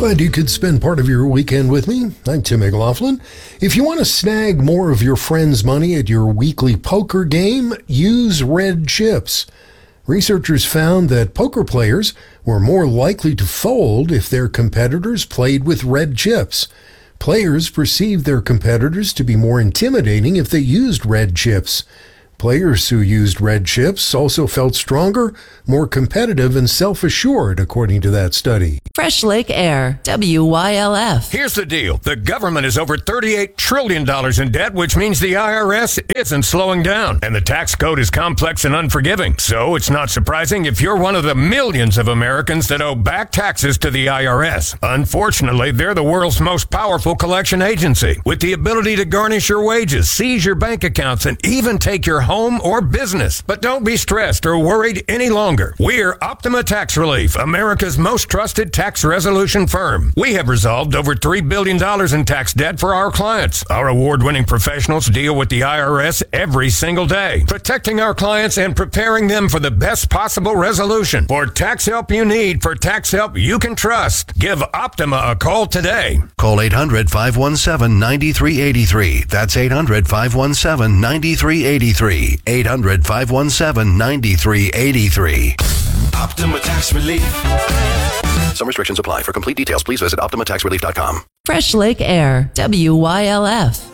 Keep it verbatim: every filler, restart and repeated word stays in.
Glad you could spend part of your weekend with me. I'm Tim McLaughlin. If you want to snag more of your friends' money at your weekly poker game, use red chips. Researchers found that poker players were more likely to fold if their competitors played with red chips. Players perceived their competitors to be more intimidating if they used red chips. Players who used red chips also felt stronger, more competitive, and self-assured, according to that study. Fresh Lake Air, W Y L F. Here's the deal. The government is over thirty-eight trillion dollars in debt, which means the I R S isn't slowing down. And the tax code is complex and unforgiving. So it's not surprising if you're one of the millions of Americans that owe back taxes to the I R S. Unfortunately, they're the world's most powerful collection agency, with the ability to garnish your wages, seize your bank accounts, and even take your home or business. But don't be stressed or worried any longer. We're Optima Tax Relief, America's most trusted tax resolution firm. We have resolved over three billion dollars in tax debt for our clients. Our award-winning professionals deal with the I R S every single day, protecting our clients and preparing them for the best possible resolution. For tax help you need, for tax help you can trust, give Optima a call today. Call eight hundred, five one seven, nine three eight three. That's eight hundred, five one seven, nine three eight three. eight hundred, five one seven, nine three eight three. Optima Tax Relief. Some restrictions apply. For complete details, please visit optima tax relief dot com. Fresh Lake Air, W Y L F.